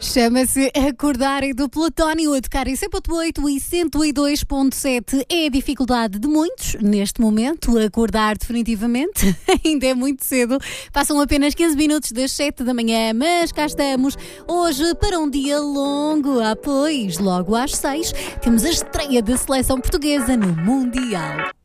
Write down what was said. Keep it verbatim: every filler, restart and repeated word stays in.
Chama-se Acordar do Plutónio, a tocar em cem ponto oito e cento e dois ponto sete. É a dificuldade de muitos, neste momento, acordar definitivamente. Ainda é muito cedo. Passam apenas quinze minutos das sete da manhã, mas cá estamos hoje para um dia longo. Ah, pois, logo às seis temos a estreia da seleção portuguesa no Mundial.